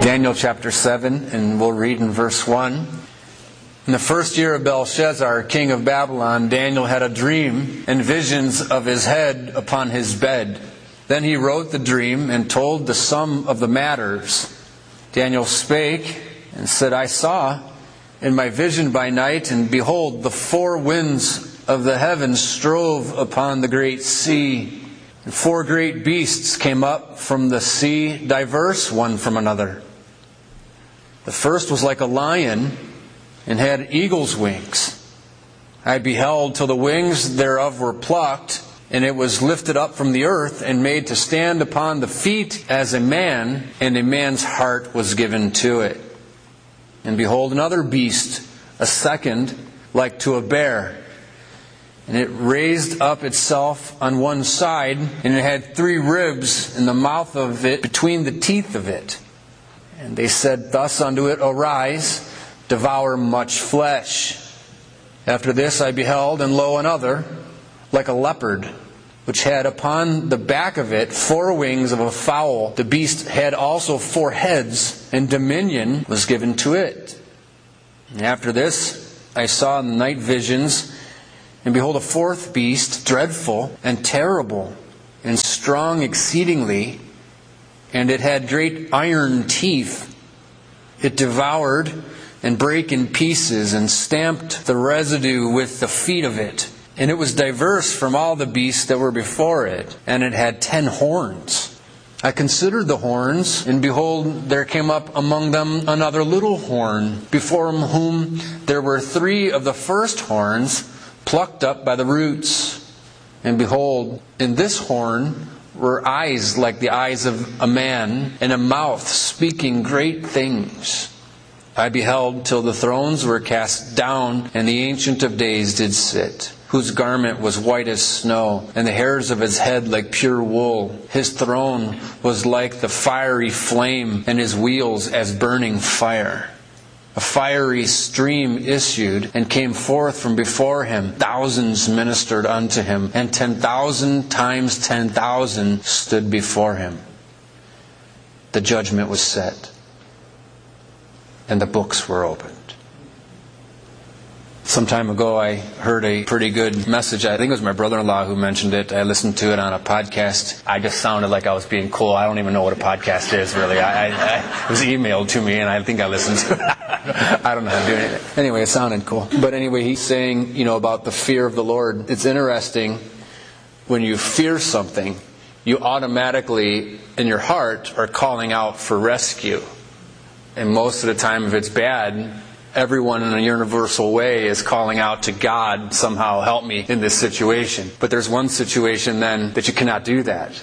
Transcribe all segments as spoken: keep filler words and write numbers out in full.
Daniel chapter seven, and we'll read in verse one. In the first year of Belshazzar, king of Babylon, Daniel had a dream and visions of his head upon his bed. Then he wrote the dream and told the sum of the matters. Daniel spake and said, I saw in my vision by night, and behold, the four winds of the heavens strove upon the great sea. And four great beasts came up from the sea, diverse one from another. The first was like a lion, and had eagle's wings. I beheld till the wings thereof were plucked, and it was lifted up from the earth, and made to stand upon the feet as a man, and a man's heart was given to it. And behold, another beast, a second, like to a bear. And it raised up itself on one side, and it had three ribs in the mouth of it, between the teeth of it. And they said thus unto it, Arise, devour much flesh. After this I beheld, and lo, another, like a leopard, which had upon the back of it four wings of a fowl. The beast had also four heads, and dominion was given to it. And after this I saw in the night visions, and behold, a fourth beast, dreadful and terrible, and strong exceedingly, and it had great iron teeth. It devoured and brake in pieces, and stamped the residue with the feet of it. And it was diverse from all the beasts that were before it, and it had ten horns. I considered the horns, and behold, there came up among them another little horn, before whom there were three of the first horns plucked up by the roots. And behold, in this horn were eyes like the eyes of a man, and a mouth speaking great things. I beheld till the thrones were cast down, and the Ancient of Days did sit, whose garment was white as snow, and the hairs of his head like pure wool. His throne was like the fiery flame, and his wheels as burning fire. A fiery stream issued and came forth from before him. Thousands ministered unto him, and ten thousand times ten thousand stood before him. The judgment was set, and the books were opened. Some time ago I heard a pretty good message. I think it was my brother-in-law who mentioned it. I listened to it on a podcast. I just sounded like I was being cool. I don't even know what a podcast is, really. I, I, it was emailed to me, and I think I listened to it. I don't know how to do it. Anyway, it sounded cool. But anyway, he's saying, you know, about the fear of the Lord. It's interesting, when you fear something, you automatically, in your heart, are calling out for rescue. And most of the time, if it's bad, everyone in a universal way is calling out to God, somehow help me in this situation. But there's one situation then that you cannot do that.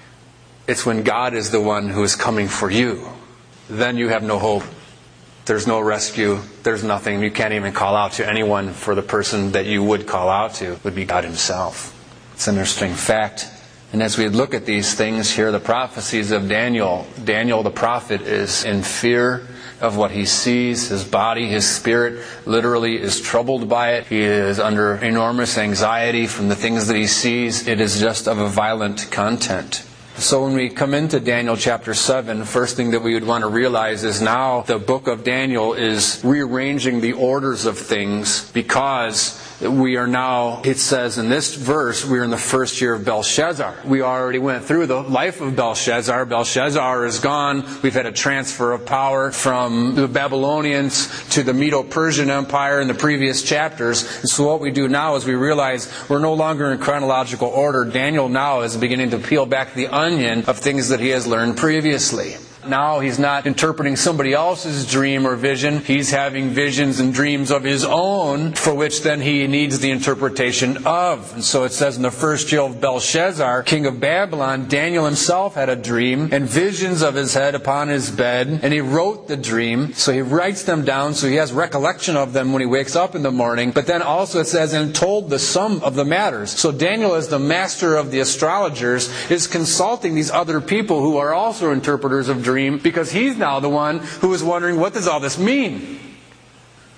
It's when God is the one who is coming for you. Then you have no hope. There's no rescue. There's nothing. You can't even call out to anyone, for the person that you would call out to would be God Himself. It's an interesting fact. And as we look at these things here, the prophecies of Daniel, Daniel the prophet is in fear of what he sees. His body, his spirit literally is troubled by it. He is under enormous anxiety from the things that he sees. It is just of a violent content. So when we come into Daniel chapter seven, the first thing that we would want to realize is now the book of Daniel is rearranging the orders of things, because we are now, it says in this verse, we are in the first year of Belshazzar. We already went through the life of Belshazzar. Belshazzar is gone. We've had a transfer of power from the Babylonians to the Medo-Persian Empire in the previous chapters. And so what we do now is we realize we're no longer in chronological order. Daniel now is beginning to peel back the onion of things that he has learned previously. Now he's not interpreting somebody else's dream or vision. He's having visions and dreams of his own, for which then he needs the interpretation of. And so it says in the first year of Belshazzar, king of Babylon, Daniel himself had a dream and visions of his head upon his bed. And he wrote the dream. So he writes them down, so he has recollection of them when he wakes up in the morning. But then also it says, and told the sum of the matters. So Daniel, as the master of the astrologers, is consulting these other people who are also interpreters of dreams, because he's now the one who is wondering, what does all this mean?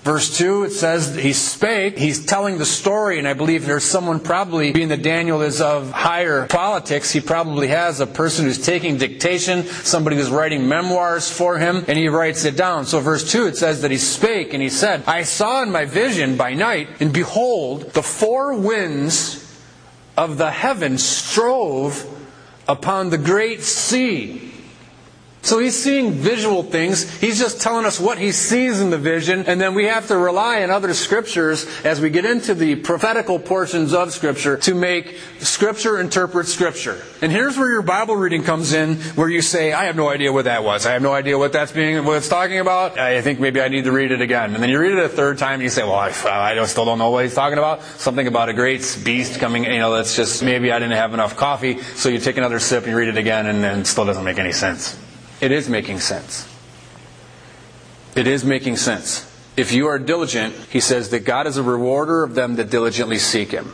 Verse two, it says he spake. He's telling the story, and I believe there's someone probably, being that Daniel is of higher politics, he probably has a person who's taking dictation, somebody who's writing memoirs for him, and he writes it down. So verse two, it says that he spake, and he said, I saw in my vision by night, and behold, the four winds of the heavens strove upon the great sea. So he's seeing visual things. He's just telling us what he sees in the vision. And then we have to rely on other scriptures as we get into the prophetical portions of Scripture to make Scripture interpret Scripture. And here's where your Bible reading comes in, where you say, I have no idea what that was. I have no idea what that's being, what it's talking about. I think maybe I need to read it again. And then you read it a third time and you say, well, I, I don't, still don't know what he's talking about. Something about a great beast coming, you know, that's just, maybe I didn't have enough coffee. So you take another sip and you read it again, and then it still doesn't make any sense. It is making sense. It is making sense. If you are diligent, he says that God is a rewarder of them that diligently seek Him.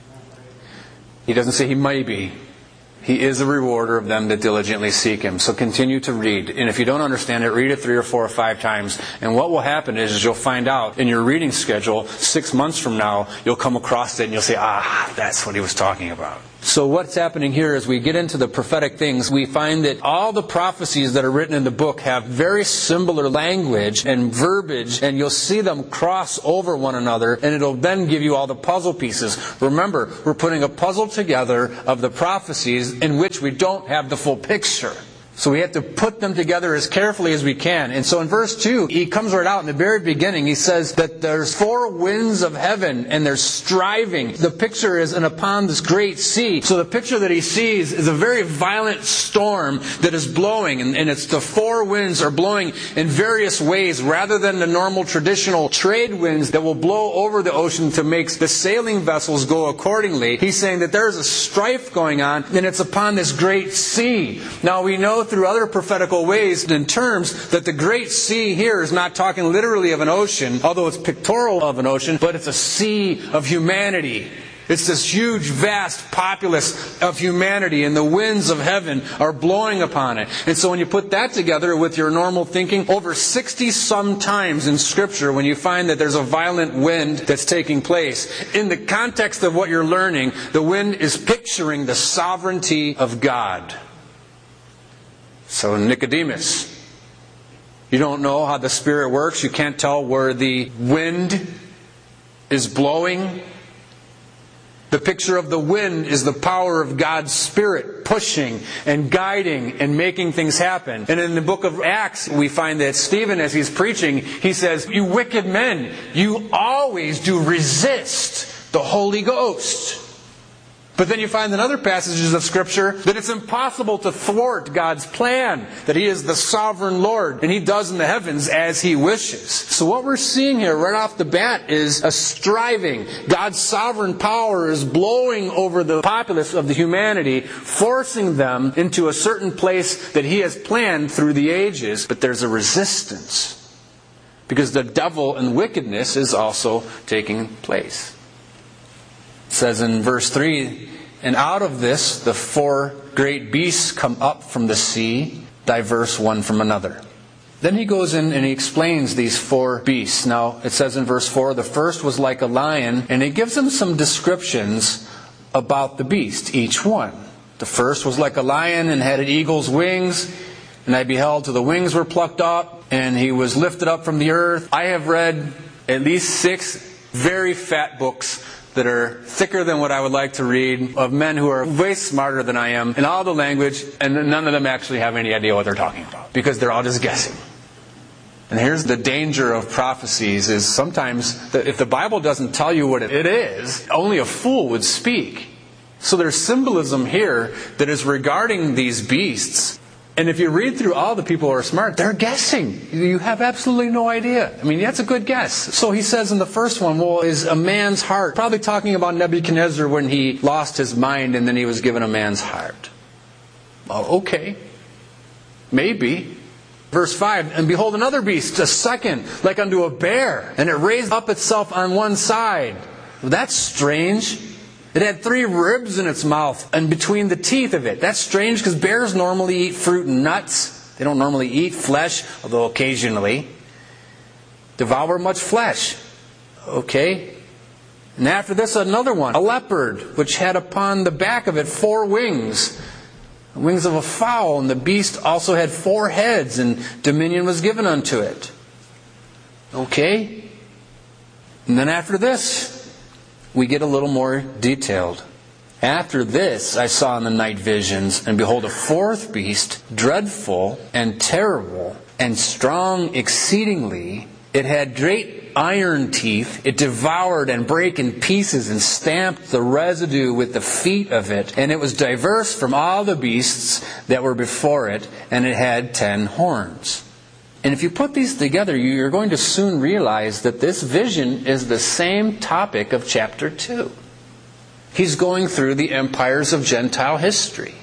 He doesn't say He might be. He is a rewarder of them that diligently seek Him. So continue to read. And if you don't understand it, read it three or four or five times. And what will happen is, is you'll find out in your reading schedule, six months from now, you'll come across it and you'll say, ah, that's what he was talking about. So what's happening here as we get into the prophetic things, we find that all the prophecies that are written in the book have very similar language and verbiage, and you'll see them cross over one another, and it'll then give you all the puzzle pieces. Remember, we're putting a puzzle together of the prophecies in which we don't have the full picture. So we have to put them together as carefully as we can. And so in verse two, he comes right out in the very beginning. He says that there's four winds of heaven and they're striving. The picture is and upon this great sea. So the picture that he sees is a very violent storm that is blowing. And, and it's the four winds are blowing in various ways rather than the normal traditional trade winds that will blow over the ocean to make the sailing vessels go accordingly. He's saying that there's a strife going on and it's upon this great sea. Now we know through other prophetical ways and terms that the great sea here is not talking literally of an ocean, although it's pictorial of an ocean, but it's a sea of humanity. It's this huge, vast populace of humanity, and the winds of heaven are blowing upon it. And so when you put that together with your normal thinking, over sixty some times in Scripture, when you find that there's a violent wind that's taking place, in the context of what you're learning, the wind is picturing the sovereignty of God. So Nicodemus, you don't know how the Spirit works. You can't tell where the wind is blowing. The picture of the wind is the power of God's Spirit pushing and guiding and making things happen. And in the book of Acts, we find that Stephen, as he's preaching, he says, you wicked men, you always do resist the Holy Ghost. But then you find in other passages of Scripture that it's impossible to thwart God's plan, that He is the sovereign Lord, and He does in the heavens as He wishes. So what we're seeing here right off the bat is a striving. God's sovereign power is blowing over the populace of the humanity, forcing them into a certain place that He has planned through the ages, but there's a resistance. Because the devil and wickedness is also taking place. It says in verse three, and out of this the four great beasts come up from the sea, diverse one from another. Then he goes in and he explains these four beasts. Now it says in verse four, the first was like a lion, and he gives them some descriptions about the beast, each one. The first was like a lion and had an eagle's wings, and I beheld till the wings were plucked up, and he was lifted up from the earth. I have read at least six very fat books that are thicker than what I would like to read, of men who are way smarter than I am in all the language, and none of them actually have any idea what they're talking about, because they're all just guessing. And here's the danger of prophecies, is sometimes that if the Bible doesn't tell you what it is, only a fool would speak. So there's symbolism here that is regarding these beasts. And if you read through all the people who are smart, they're guessing. You have absolutely no idea. I mean, that's a good guess. So he says in the first one, well, is a man's heart. Probably talking about Nebuchadnezzar when he lost his mind and then he was given a man's heart. Well, okay. Maybe. Verse five, and behold another beast, a second, like unto a bear, and it raised up itself on one side. Well, that's strange. It had three ribs in its mouth and between the teeth of it. That's strange because bears normally eat fruit and nuts. They don't normally eat flesh, although occasionally. devour much flesh. Okay. And after this, another one, a leopard, which had upon the back of it four wings, wings of a fowl, and the beast also had four heads, and dominion was given unto it. Okay. And then after this, we get a little more detailed. After this, I saw in the night visions, and behold, a fourth beast, dreadful and terrible, and strong exceedingly. It had great iron teeth. It devoured and brake in pieces and stamped the residue with the feet of it. And it was diverse from all the beasts that were before it, and it had ten horns. And if you put these together, you're going to soon realize that this vision is the same topic of chapter two. He's going through the empires of Gentile history.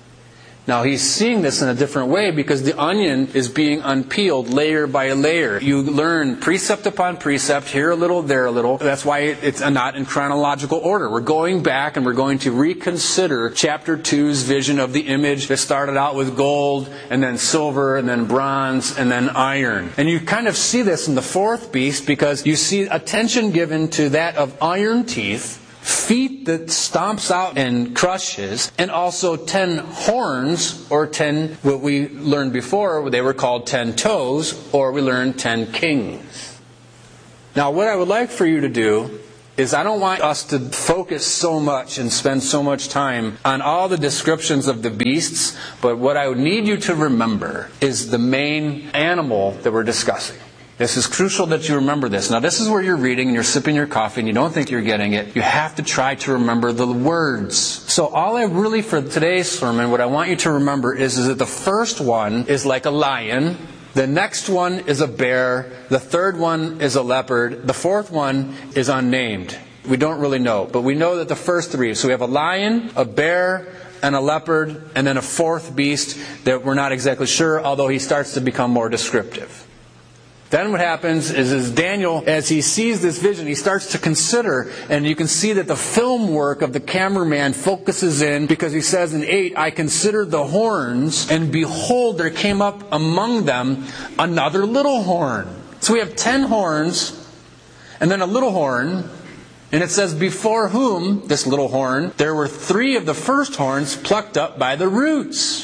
Now he's seeing this in a different way because the onion is being unpeeled layer by layer. You learn precept upon precept, here a little, there a little. That's why it's not in chronological order. We're going back and we're going to reconsider chapter two's vision of the image that started out with gold and then silver and then bronze and then iron. And you kind of see this in the fourth beast because you see attention given to that of iron teeth, feet that stomps out and crushes, and also ten horns, or ten, what we learned before, they were called ten toes, or we learned ten kings. Now what I would like for you to do is I don't want us to focus so much and spend so much time on all the descriptions of the beasts, but what I would need you to remember is the main animal that we're discussing. This is crucial that you remember this. Now this is where you're reading and you're sipping your coffee and you don't think you're getting it. You have to try to remember the words. So all I really, for today's sermon, what I want you to remember is, is that the first one is like a lion. The next one is a bear. The third one is a leopard. The fourth one is unnamed. We don't really know, but we know that the first three. So we have a lion, a bear, and a leopard, and then a fourth beast that we're not exactly sure, although he starts to become more descriptive. Then what happens is, is Daniel, as he sees this vision, he starts to consider, and you can see that the film work of the cameraman focuses in, because he says in eight, I considered the horns, and behold, there came up among them another little horn. So we have ten horns, and then a little horn, and it says, before whom, this little horn, there were three of the first horns plucked up by the roots.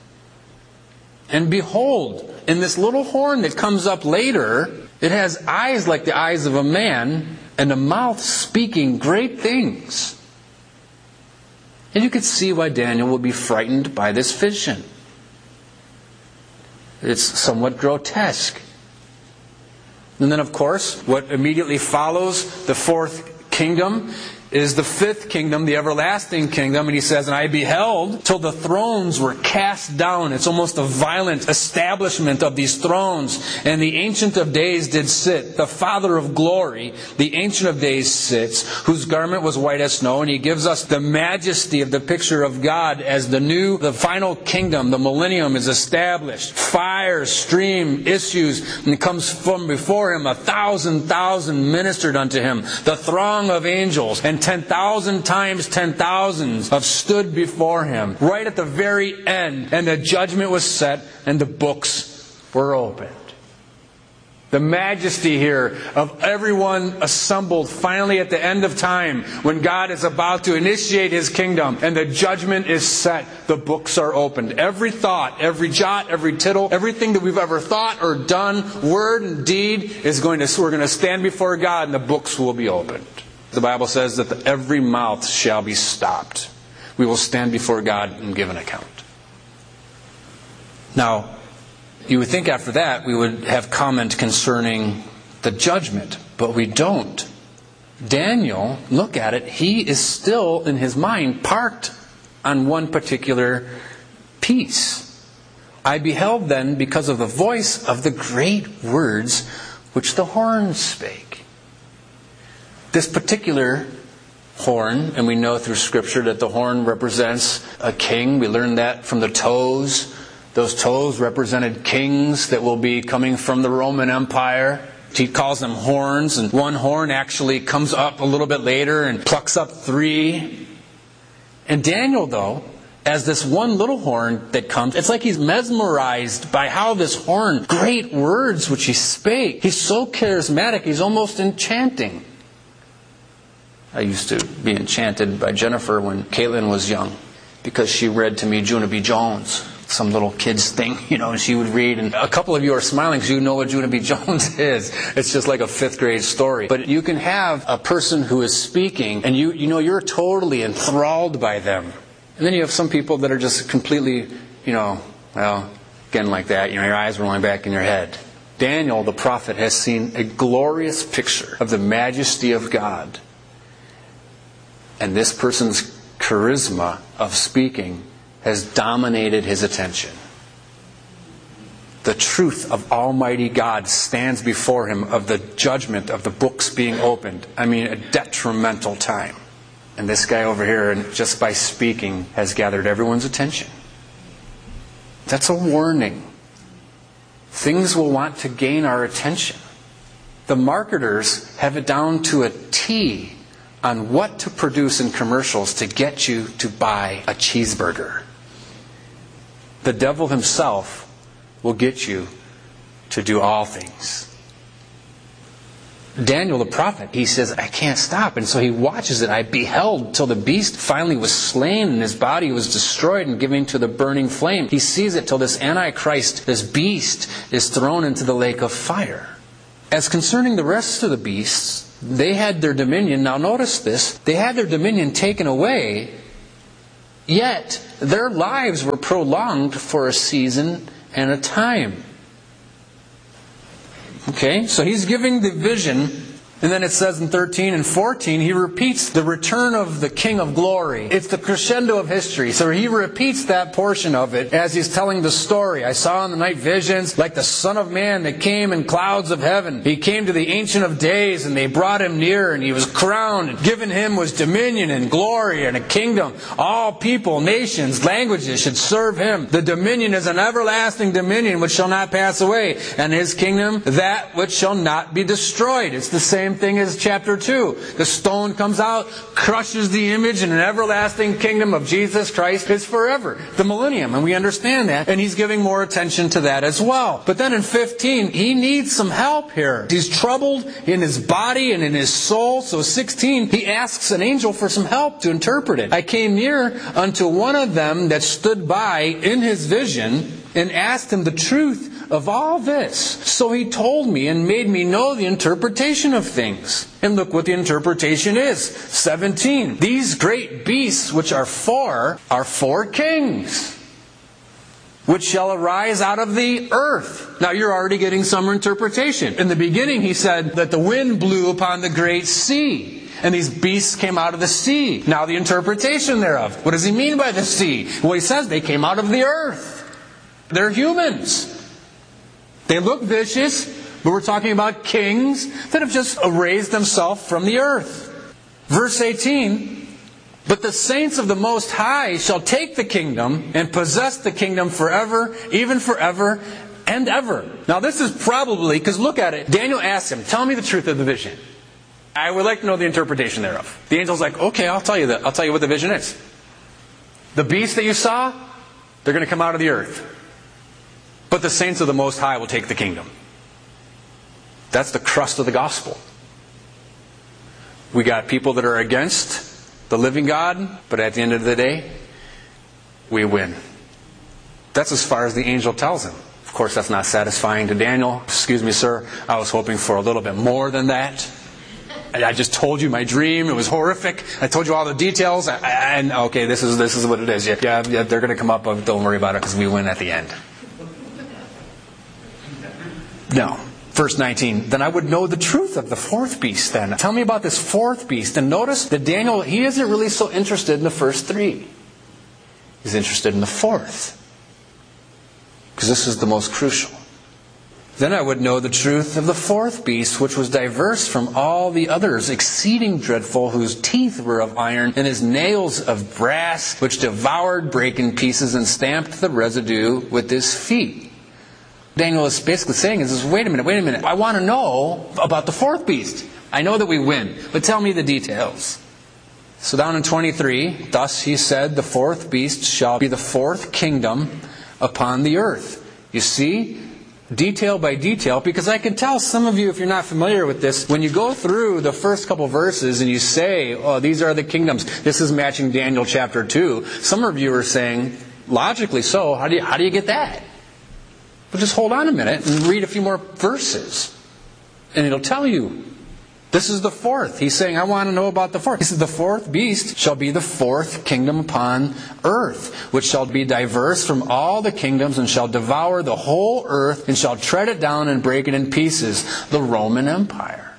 And behold, in this little horn that comes up later, it has eyes like the eyes of a man, and a mouth speaking great things. And you could see why Daniel would be frightened by this vision. It's somewhat grotesque. And then, of course, what immediately follows the fourth kingdom is the fifth kingdom, the everlasting kingdom. And he says, and I beheld till the thrones were cast down. It's almost a violent establishment of these thrones. And the Ancient of Days did sit, the Father of glory, the Ancient of Days sits, whose garment was white as snow. And he gives us the majesty of the picture of God as the new, the final kingdom, the millennium is established. Fire, stream, issues, and comes from before him. A thousand thousand ministered unto him. The throng of angels, and ten thousand times ten thousands have stood before him, right at the very end, and the judgment was set, and the books were opened. The majesty here of everyone assembled finally at the end of time, when God is about to initiate His kingdom, and the judgment is set, the books are opened. Every thought, every jot, every tittle, everything that we've ever thought or done, word and deed, is going to, we're going to stand before God, and the books will be opened. The Bible says that the, every mouth shall be stopped. We will stand before God and give an account. Now, you would think after that we would have comment concerning the judgment, but we don't. Daniel, look at it, he is still in his mind parked on one particular piece. I beheld then, because of the voice of the great words which the horn spake. This particular horn, and we know through Scripture that the horn represents a king. We learned that from the toes. Those toes represented kings that will be coming from the Roman Empire. He calls them horns, and one horn actually comes up a little bit later and plucks up three. And Daniel, though, as this one little horn that comes. It's like he's mesmerized by how this horn, great words which he spake. He's so charismatic, he's almost enchanting. I used to be enchanted by Jennifer when Caitlin was young, because she read to me Juna B. Jones, some little kid's thing, you know, and she would read. And a couple of you are smiling because you know what Juna B. Jones is. It's just like a fifth grade story. But you can have a person who is speaking, and you, you know, you're totally enthralled by them. And then you have some people that are just completely, you know, well, again like that, you know, your eyes rolling back in your head. Daniel, the prophet, has seen a glorious picture of the majesty of God. And this person's charisma of speaking has dominated his attention. The truth of Almighty God stands before him, of the judgment of the books being opened. I mean, a detrimental time. And this guy over here, just by speaking, has gathered everyone's attention. That's a warning. Things will want to gain our attention. The marketers have it down to a T on what to produce in commercials to get you to buy a cheeseburger. The devil himself will get you to do all things. Daniel the prophet, he says, I can't stop. And so he watches it. I beheld till the beast finally was slain and his body was destroyed and given to the burning flame. He sees it till this Antichrist, this beast, is thrown into the lake of fire. As concerning the rest of the beasts, they had their dominion. Now notice this. They had their dominion taken away, yet their lives were prolonged for a season and a time. Okay, so he's giving the vision, and then it says in thirteen and fourteen, he repeats the return of the King of Glory. It's the crescendo of history. So he repeats that portion of it as he's telling the story. I saw in the night visions like the Son of Man that came in clouds of heaven. He came to the Ancient of Days, and they brought him near, and he was crowned. And given him was dominion and glory and a kingdom. All people, nations, languages should serve him. The dominion is an everlasting dominion which shall not pass away, and his kingdom that which shall not be destroyed. It's the same thing as chapter two. The stone comes out, crushes the image, and an everlasting kingdom of Jesus Christ is forever. The millennium, and we understand that. And he's giving more attention to that as well. But then in fifteen, he needs some help here. He's troubled in his body and in his soul. So sixteen, he asks an angel for some help to interpret it. I came near unto one of them that stood by in his vision, and asked him the truth of all this. So he told me and made me know the interpretation of things. And look what the interpretation is. seventeen. These great beasts which are four are four kings, which shall arise out of the earth. Now you're already getting some interpretation. In the beginning he said that the wind blew upon the great sea, and these beasts came out of the sea. Now the interpretation thereof. What does he mean by the sea? Well, he says they came out of the earth. They're humans. They look vicious, but we're talking about kings that have just erased themselves from the earth. Verse eighteen, but the saints of the Most High shall take the kingdom and possess the kingdom forever, even forever and ever. Now this is probably, because look at it, Daniel asked him, tell me the truth of the vision. I would like to know the interpretation thereof. The angel's like, okay, I'll tell you that. I'll tell you what the vision is. The beasts that you saw, they're going to come out of the earth. But the saints of the Most High will take the kingdom. That's the crust of the gospel. We got people that are against the living God, but at the end of the day, we win. That's as far as the angel tells him. Of course, that's not satisfying to Daniel. Excuse me, sir. I was hoping for a little bit more than that. I just told you my dream. It was horrific. I told you all the details. And okay, this is this is what it is. Yeah, yeah, yeah they're going to come up. But don't worry about it because we win at the end. No. Verse nineteen, then I would know the truth of the fourth beast then. Tell me about this fourth beast. And notice that Daniel, he isn't really so interested in the first three. He's interested in the fourth. Because this is the most crucial. Then I would know the truth of the fourth beast, which was diverse from all the others, exceeding dreadful, whose teeth were of iron, and his nails of brass, which devoured, brake in pieces, and stamped the residue with his feet. Daniel is basically saying is, wait a minute, wait a minute. I want to know about the fourth beast. I know that we win, but tell me the details. So down in twenty-three, thus he said, the fourth beast shall be the fourth kingdom upon the earth. You see, detail by detail, because I can tell some of you, if you're not familiar with this, when you go through the first couple verses and you say, oh, these are the kingdoms, this is matching Daniel chapter two, some of you are saying, logically so, how do you, how do you get that? But just hold on a minute and read a few more verses, and it'll tell you. This is the fourth. He's saying, I want to know about the fourth. He says, the fourth beast shall be the fourth kingdom upon earth, which shall be diverse from all the kingdoms, and shall devour the whole earth, and shall tread it down and break it in pieces, the Roman Empire.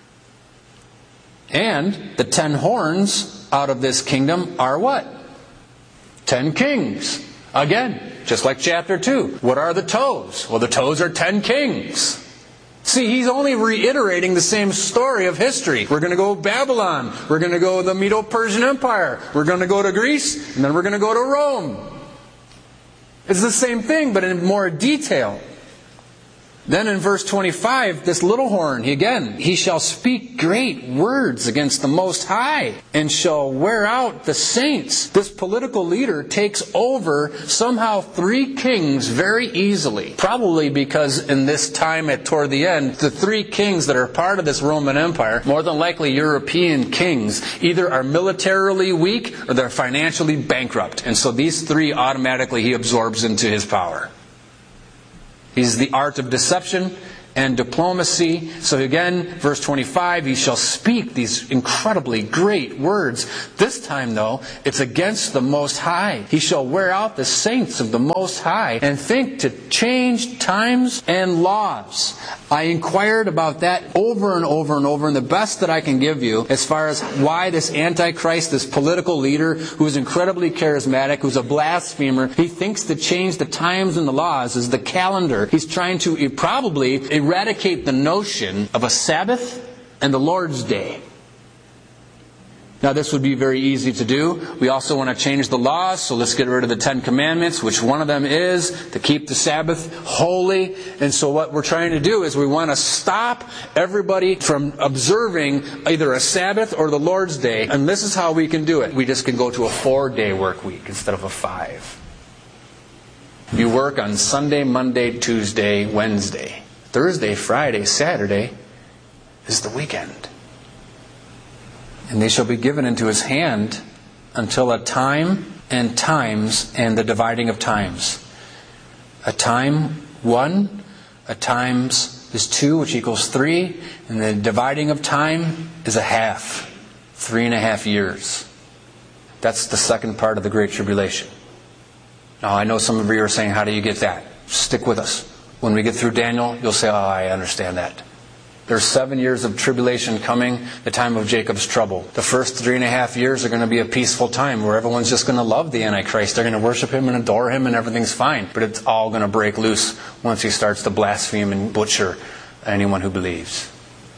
And the ten horns out of this kingdom are what? Ten kings. Again, just like chapter two. What are the toes? Well, the toes are ten kings. See, he's only reiterating the same story of history. We're going to go to Babylon. We're going to go to the Medo-Persian Empire. We're going to go to Greece. And then we're going to go to Rome. It's the same thing, but in more detail. Then in verse twenty-five, this little horn, he again, he shall speak great words against the Most High, and shall wear out the saints. This political leader takes over somehow three kings very easily. Probably because in this time at toward the end, the three kings that are part of this Roman Empire, more than likely European kings, either are militarily weak or they're financially bankrupt. And so these three automatically he absorbs into his power. He's the art of deception and diplomacy. So again, verse twenty-five, he shall speak these incredibly great words. This time, though, it's against the Most High. He shall wear out the saints of the Most High, and think to change times and laws. I inquired about that over and over and over, and the best that I can give you as far as why this Antichrist, this political leader who is incredibly charismatic, who's a blasphemer, he thinks to change the times and the laws is the calendar. He's trying to probably eradicate the notion of a Sabbath and the Lord's Day. Now this would be very easy to do. We also want to change the laws, so let's get rid of the Ten Commandments, which one of them is to keep the Sabbath holy. And so what we're trying to do is we want to stop everybody from observing either a Sabbath or the Lord's Day. And this is how we can do it. We just can go to a four-day work week instead of a five. You work on Sunday, Monday, Tuesday, Wednesday. Thursday, Friday, Saturday is the weekend. And they shall be given into his hand until a time and times and the dividing of times. A time, one. A times is two, which equals three. And the dividing of time is a half. Three and a half years. That's the second part of the Great Tribulation. Now, I know some of you are saying, how do you get that? Stick with us. When we get through Daniel, you'll say, oh, I understand that. There's seven years of tribulation coming, the time of Jacob's trouble. The first three and a half years are going to be a peaceful time where everyone's just going to love the Antichrist. They're going to worship him and adore him and everything's fine. But it's all going to break loose once he starts to blaspheme and butcher anyone who believes.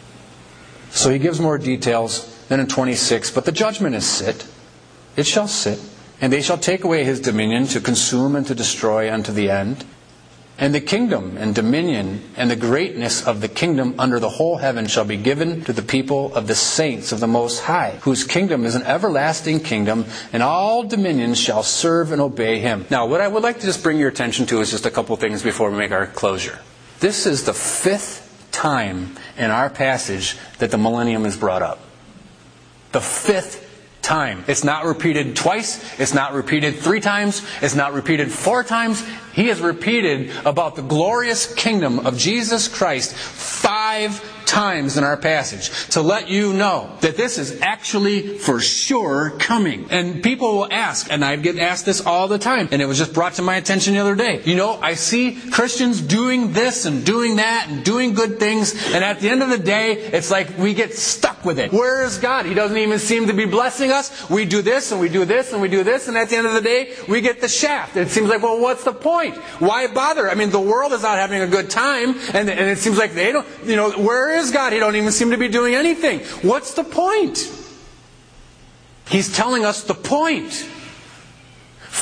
So he gives more details. Then in twenty-six, but the judgment is sit. It shall sit. And they shall take away his dominion to consume and to destroy unto the end. And the kingdom and dominion and the greatness of the kingdom under the whole heaven shall be given to the people of the saints of the Most High, whose kingdom is an everlasting kingdom, and all dominions shall serve and obey him. Now, what I would like to just bring your attention to is just a couple things before we make our closure. This is the fifth time in our passage that the millennium is brought up. The fifth time. It's not repeated twice. It's not repeated three times. It's not repeated four times. He has repeated about the glorious kingdom of Jesus Christ five times in our passage to let you know that this is actually for sure coming. And people will ask, and I get asked this all the time, and it was just brought to my attention the other day. You know, I see Christians doing this and doing that and doing good things, and at the end of the day, it's like we get stuck with it. Where is God? He doesn't even seem to be blessing us. We do this and we do this and we do this, and at the end of the day, we get the shaft. It seems like, well, what's the point? Why bother? I mean, the world is not having a good time, and, and it seems like they don't, you know, where is God? He don't even seem to be doing anything. What's the point? He's telling us the point.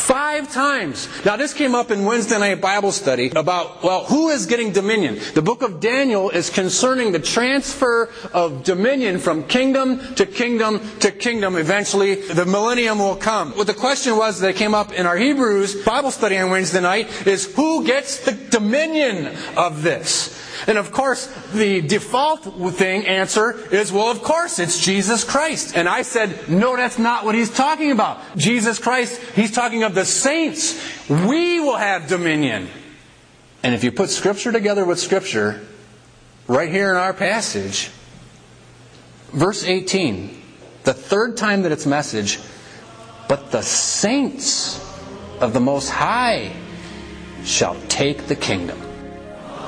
Five times. Now this came up in Wednesday night Bible study about, well, who is getting dominion? The book of Daniel is concerning the transfer of dominion from kingdom to kingdom to kingdom. Eventually, the millennium will come. What the question was that came up in our Hebrews Bible study on Wednesday night is, who gets the dominion of this? And of course, the default thing answer is, well, of course, it's Jesus Christ. And I said, no, that's not what he's talking about. Jesus Christ, he's talking of the saints. We will have dominion. And if you put Scripture together with Scripture, right here in our passage, verse eighteen, the third time that it's message, but the saints of the Most High shall take the kingdom.